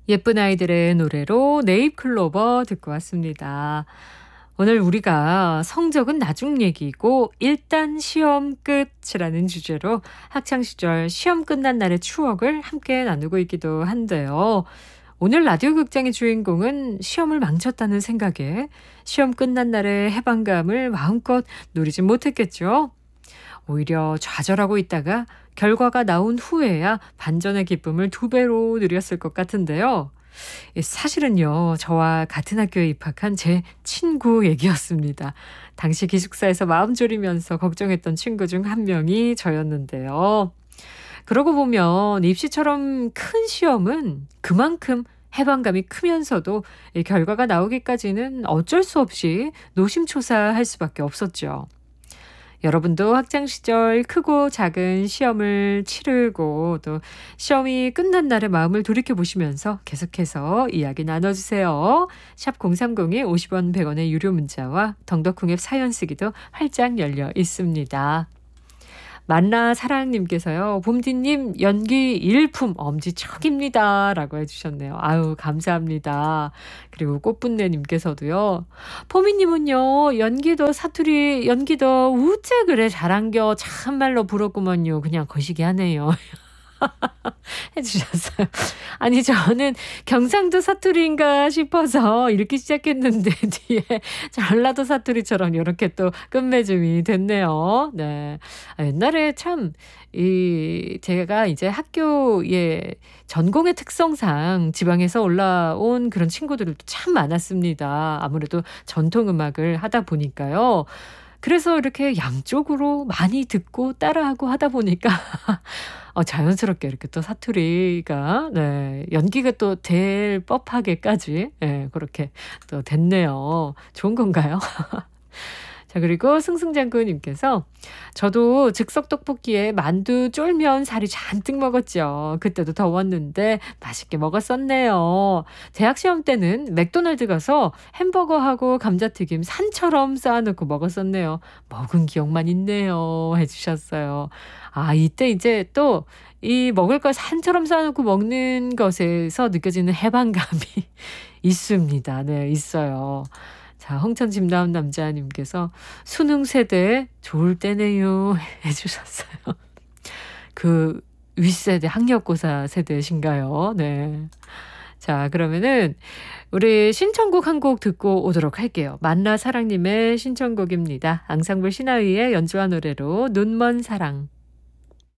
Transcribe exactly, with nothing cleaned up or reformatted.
예쁜 아이들의 노래로 네잎클로버 듣고 왔습니다. 오늘 우리가 성적은 나중 얘기고 일단 시험 끝이라는 주제로 학창시절 시험 끝난 날의 추억을 함께 나누고 있기도 한데요. 오늘 라디오 극장의 주인공은 시험을 망쳤다는 생각에 시험 끝난 날의 해방감을 마음껏 누리진 못했겠죠. 오히려 좌절하고 있다가 결과가 나온 후에야 반전의 기쁨을 두 배로 누렸을 것 같은데요. 예, 사실은요, 저와 같은 학교에 입학한 제 친구 얘기였습니다. 당시 기숙사에서 마음 졸이면서 걱정했던 친구 중 한 명이 저였는데요. 그러고 보면 입시처럼 큰 시험은 그만큼 해방감이 크면서도 이 결과가 나오기까지는 어쩔 수 없이 노심초사할 수밖에 없었죠. 여러분도 학창 시절 크고 작은 시험을 치르고 또 시험이 끝난 날의 마음을 돌이켜 보시면서 계속해서 이야기 나눠주세요. 샵 공삼공이 오십 원 백 원의 유료 문자와 덩덕쿵 앱 사연 쓰기도 활짝 열려 있습니다. 만나 사랑님께서요. 봄디님 연기 일품 엄지척입니다. 라고 해주셨네요. 아유 감사합니다. 그리고 꽃분내님께서도요. 포미님은요. 연기도 사투리 연기도 우째 그래 잘한겨. 참말로 부럽구먼요. 그냥 거시기 하네요. 해주셨어요. 아니 저는 경상도 사투리인가 싶어서 이렇게 시작했는데 뒤에 전라도 사투리처럼 이렇게 또 끝맺음이 됐네요. 네. 아, 옛날에 참 이 제가 이제 학교의 전공의 특성상 지방에서 올라온 그런 친구들도 참 많았습니다. 아무래도 전통 음악을 하다 보니까요. 그래서 이렇게 양쪽으로 많이 듣고 따라하고 하다 보니까 어 자연스럽게 이렇게 또 사투리가 네 연기가 또 될 법하게까지 예 그렇게 또 됐네요. 좋은 건가요? 자 그리고 승승장구님께서 저도 즉석 떡볶이에 만두 쫄면 살이 잔뜩 먹었죠. 그때도 더웠는데 맛있게 먹었었네요. 대학 시험 때는 맥도날드 가서 햄버거하고 감자튀김 산처럼 쌓아놓고 먹었었네요. 먹은 기억만 있네요. 해주셨어요. 아 이때 이제 또 이 먹을 걸 산처럼 쌓아놓고 먹는 것에서 느껴지는 해방감이 있습니다. 네 있어요. 자, 홍천 집 나온 남자님께서 수능 세대 좋을 때네요 해주셨어요. 그 윗세대 학력고사 세대신가요? 네. 자, 그러면은 우리 신청곡 한 곡 듣고 오도록 할게요. 만나 사랑님의 신청곡입니다. 앙상블 신화위의 연주한 노래로 눈먼 사랑.